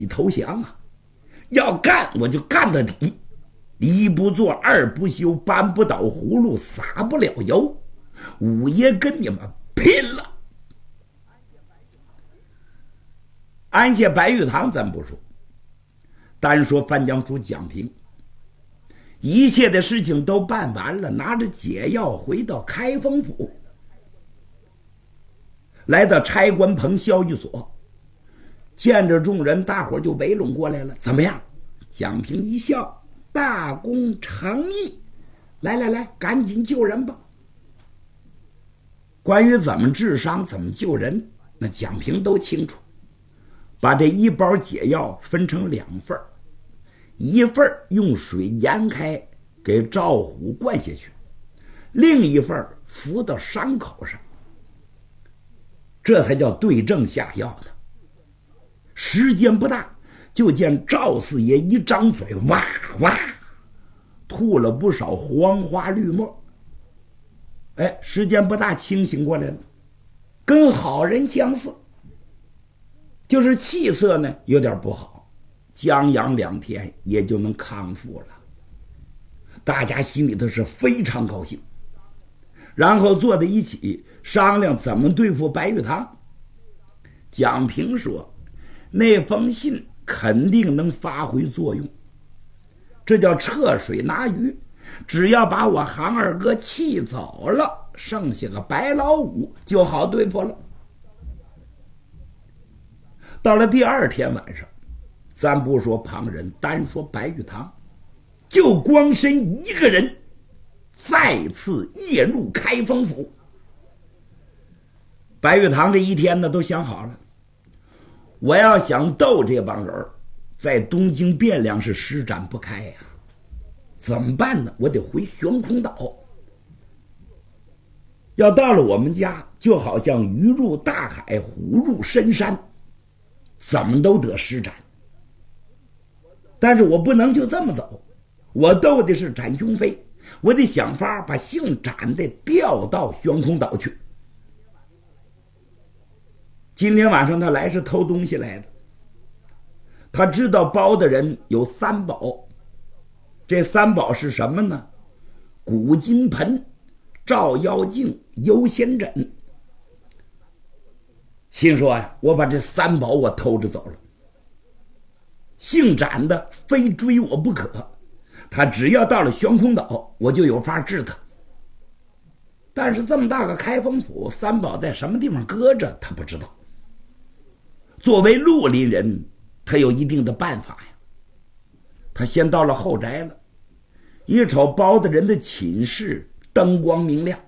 投降啊！要干我就干到底，一不做二不休，搬不倒葫芦撒不了油，五爷跟你们拼了！安谢白玉堂咱不说，单说范江叔蒋平，一切的事情都办完了，拿着解药回到开封府，来到差官棚消狱所，见着众人，大伙就围拢过来了。怎么样？蒋平一笑，大功成义，来来来，赶紧救人吧。关于怎么治伤怎么救人，那蒋平都清楚，把这一包解药分成2份，一份用水研开给赵虎灌下去，另一份敷到伤口上，这才叫对症下药呢。时间不大，就见赵四爷一张嘴，哇哇吐了不少黄花绿沫。时间不大，清醒过来了，跟好人相似，就是气色呢有点不好，将养2天也就能康复了。大家心里头是非常高兴，然后坐在一起商量怎么对付白玉堂。蒋平说，那封信肯定能发挥作用，这叫撤水拿鱼，只要把我韩二哥气走了，剩下个白老五就好对付了。到了第2天晚上，咱不说旁人，单说白玉堂，就光身一个人再次夜入开封府。白玉堂这一天呢都想好了，我要想斗这帮人，在东京汴梁是施展不开呀。怎么办呢？我得回悬空岛。要到了我们家，就好像鱼入大海，虎入深山，怎么都得施展。但是我不能就这么走，我斗的是展雄飞，我得想法把姓展的调到悬空岛去。今天晚上他来是偷东西来的，他知道包的人有3宝，这3宝是什么呢？古金盆、照妖镜、游仙枕。心说呀，我把这3宝我偷着走了，姓展的非追我不可，他只要到了悬空岛，我就有法治他。但是这么大个开封府，3宝在什么地方搁着他不知道。作为绿林人，他有一定的办法呀。他先到了后宅了，一瞅包大人的寝室灯光明亮，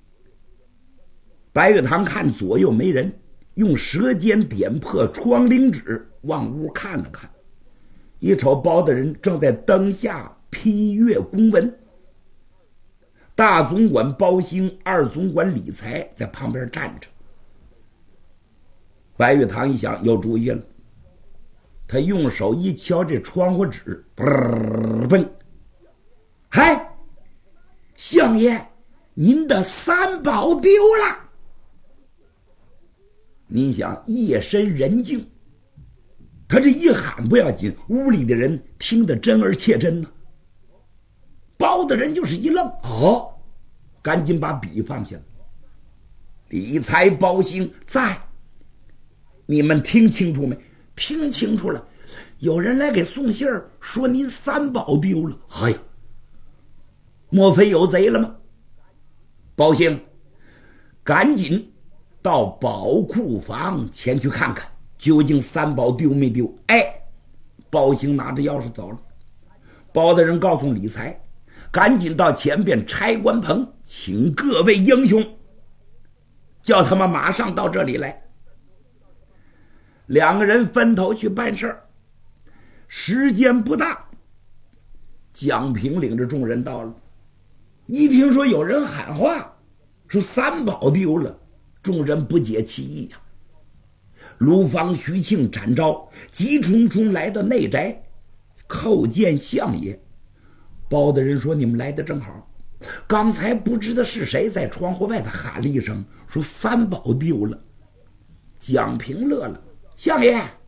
白玉堂看左右没人，用舌尖点破窗棂纸往屋看了看，一瞅包大人正在灯下批阅公文，大总管包兴、2总管李才在旁边站着。白玉堂一想有主意了，他用手一敲这窗户纸，嘣！嗨，相爷，您的3宝丢了。你想夜深人静，他这一喊不要紧，屋里的人听得真而切真呢。包的人就是一愣，赶紧把笔放下了。李才、包兴在，你们听清楚没？听清楚了，有人来给送信儿，说您3宝丢了。哎呀，莫非有贼了吗？包兴，赶紧到宝库房前去看看，究竟3宝丢没丢？包兴拿着钥匙走了。包大人告诉李才，赶紧到前边差官棚，请各位英雄，叫他们马上到这里来。2个人分头去办事儿，时间不大，蒋平领着众人到了。一听说有人喊话，说3宝丢了，众人不解其意呀。卢芳、徐庆、展昭急冲冲来到内宅，叩见相爷。包大人说，你们来的正好，刚才不知道是谁在窗户外头喊了一声，说3宝丢了。蒋平乐了，相爷